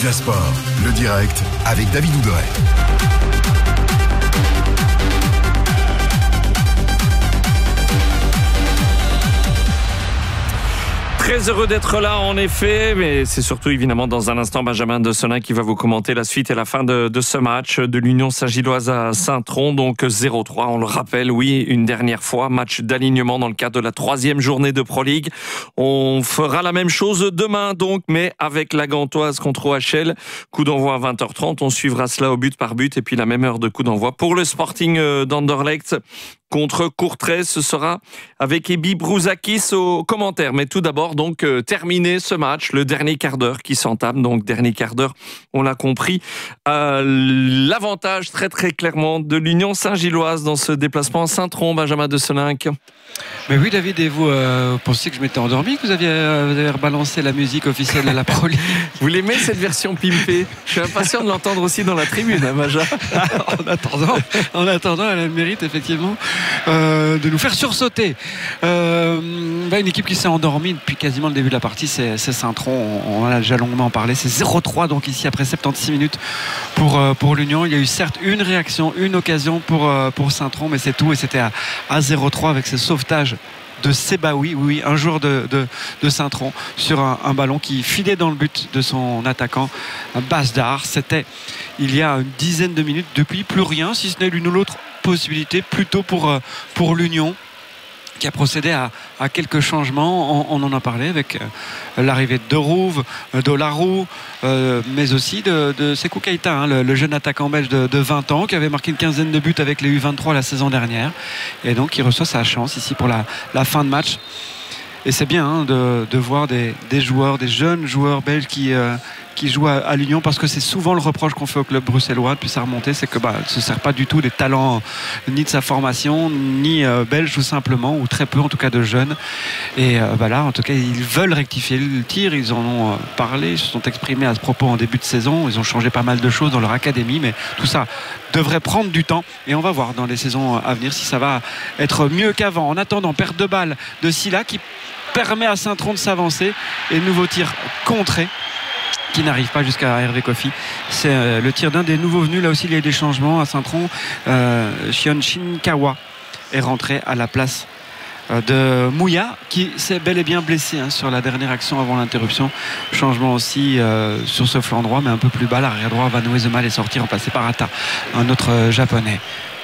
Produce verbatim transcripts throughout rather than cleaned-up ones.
Déjà Sport, le direct avec David Ouderet. Très heureux d'être là en effet, mais c'est surtout évidemment dans un instant Benjamin de Senin qui va vous commenter la suite et la fin de, de ce match de l'Union Saint-Gilloise à Saint-Tron, donc zéro trois, on le rappelle, oui, une dernière fois, match d'alignement dans le cadre de la troisième journée de Pro League. On fera la même chose demain donc, mais avec la Gantoise contre O H L, coup d'envoi à vingt heures trente, on suivra cela au but par but et puis la même heure de coup d'envoi pour le Sporting d'Anderlecht contre Courtrai. Ce sera avec Ebi Brouzakis au commentaire. Mais tout d'abord, donc, euh, terminer ce match, le dernier quart d'heure qui s'entame. Donc, dernier quart d'heure, on l'a compris. Euh, l'avantage très très clairement de l'Union Saint-Gilloise dans ce déplacement à Saint-Tron, Benjamin de Seninck. Mais oui, David, et vous, euh, vous pensiez que je m'étais endormi, que vous aviez, euh, vous avez rebalancé la musique officielle de la Pro League. Vous l'aimez cette version pimpée? Je suis impatient de l'entendre aussi dans la tribune, hein, Benjamin. en attendant, en attendant, elle a le mérite effectivement euh, de nous faire sursauter. Euh, bah, une équipe qui s'est endormie depuis quasiment le début de la partie, c'est, c'est Saint-Tron. On, on en a déjà longuement parlé. C'est zéro trois donc ici après soixante-seize minutes pour euh, pour l'Union. Il y a eu certes une réaction, une occasion pour euh, pour Saint-Tron, mais c'est tout. Et c'était à, à zéro trois avec ce sauvetage de Sebaoui, oui, un joueur de, de, de Saint-Tron sur un, un ballon qui filait dans le but de son attaquant Basdar. C'était il y a une dizaine de minutes. Depuis, plus rien, si ce n'est l'une ou l'autre possibilité, plutôt pour, pour l'Union, qui a procédé à, à quelques changements. On, on en a parlé avec euh, l'arrivée de Derouve, d'Olarou, euh, mais aussi de, de Sekou Keita, hein, le, le jeune attaquant belge de, de vingt ans qui avait marqué une quinzaine de buts avec les U vingt-trois la saison dernière et donc il reçoit sa chance ici pour la, la fin de match. Et c'est bien hein, de, de voir des, des joueurs, des jeunes joueurs belges qui, euh, qui jouent à, à l'Union, parce que c'est souvent le reproche qu'on fait au club bruxellois depuis sa remontée, c'est que bah, ne se sert pas du tout des talents ni de sa formation, ni euh, belge tout simplement, ou très peu en tout cas de jeunes. Et euh, bah, là, en tout cas, ils veulent rectifier le tir, ils en ont euh, parlé, ils se sont exprimés à ce propos en début de saison, ils ont changé pas mal de choses dans leur académie, mais tout ça devrait prendre du temps et on va voir dans les saisons à venir si ça va être mieux qu'avant. En attendant, perte de balle de Silla qui permet à Saint-Tron de s'avancer et nouveau tir contré qui n'arrive pas jusqu'à Hervé Kofi. C'est euh, le tir d'un des nouveaux venus. Là aussi il y a eu des changements à Saint-Tron. euh, Shion Shinkawa est rentré à la place euh, de Mouya qui s'est bel et bien blessé hein, sur la dernière action avant l'interruption. Changement aussi euh, sur ce flanc droit mais un peu plus bas, l'arrière droit. Van Wesemal est sorti, remplacé par Ata, un autre euh, japonais.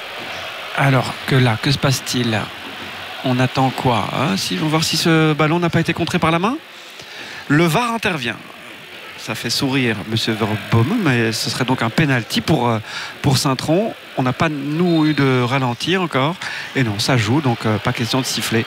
Alors que là, que se passe-t-il? On attend quoi hein, si, on va voir si ce ballon n'a pas été contré par la main. Le V A R intervient. Ça fait sourire M. Verboom, mais ce serait donc un penalty pour, pour Saint-Tron. On n'a pas, nous, eu de ralenti encore. Et non, ça joue, donc euh, pas question de siffler.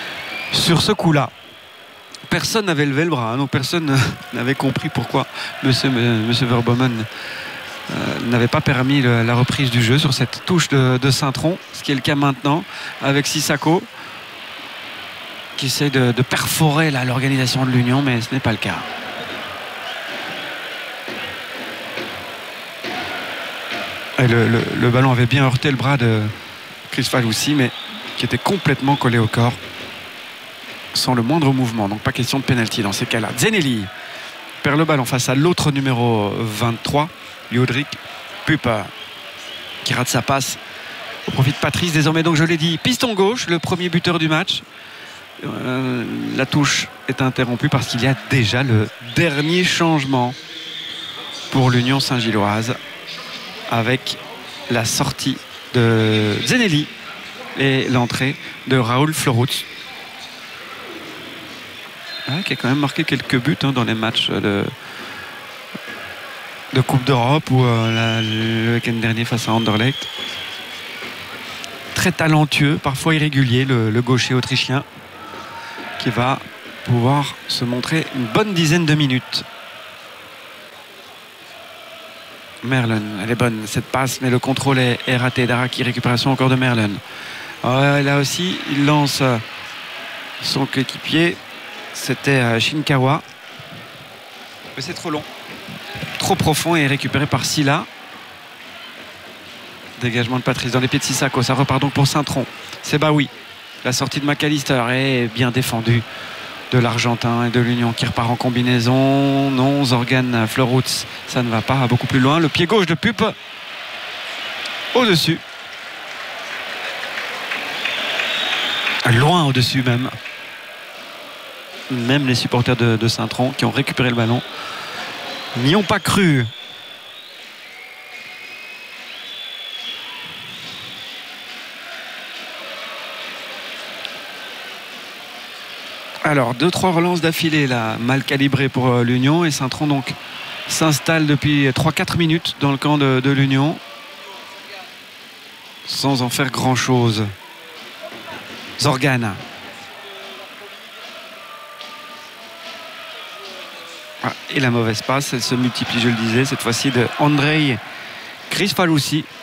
Sur ce coup-là, personne n'avait levé le bras. Hein, donc personne n'avait compris pourquoi M. Verboom euh, n'avait pas permis le, la reprise du jeu sur cette touche de, de Saint-Tron. Ce qui est le cas maintenant avec Sissako, qui essaie de, de perforer là, l'organisation de l'Union, mais ce n'est pas le cas. Et le, le, le ballon avait bien heurté le bras de Chris Faloussi, mais qui était complètement collé au corps, sans le moindre mouvement. Donc pas question de pénalty dans ces cas-là. Zenelli perd le ballon face à l'autre numéro vingt-trois, Jodrik Pupa, qui rate sa passe au profit de Patrice. Désormais, donc je l'ai dit, piston gauche, le premier buteur du match. Euh, la touche est interrompue parce qu'il y a déjà le dernier changement pour l'Union Saint-Gilloise, avec la sortie de Zenelli et l'entrée de Raoul Florutz, ah, qui a quand même marqué quelques buts hein, dans les matchs de, de Coupe d'Europe ou euh, la, le week-end dernier face à Anderlecht. Très talentueux, parfois irrégulier, le, le gaucher autrichien, qui va pouvoir se montrer une bonne dizaine de minutes. Merlin, elle est bonne cette passe, mais le contrôle est, est raté. Daraki, récupération encore de Merlin. Ouais, là aussi, il lance son coéquipier. C'était Shinkawa. Mais c'est trop long, trop profond et récupéré par Silla. Dégagement de Patrice dans les pieds de Sissako. Ça repart donc pour Saint-Tron. C'est bah oui. La sortie de McAllister est bien défendue de l'Argentin et de l'Union qui repart en combinaison. Non, Zorgan Fleurutz, ça ne va pas beaucoup plus loin. Le pied gauche de Pup au-dessus. Loin au-dessus même. Même les supporters de, de Saint-Tron qui ont récupéré le ballon n'y ont pas cru. Alors, deux, trois relances d'affilée, là, mal calibrées pour euh, l'Union. Et Saint-Tron, donc, s'installe depuis trois quatre minutes dans le camp de, de l'Union. Sans en faire grand-chose. Zorgan. Ah, et la mauvaise passe, elle se multiplie, je le disais, cette fois-ci de Andrei Kricfalusi.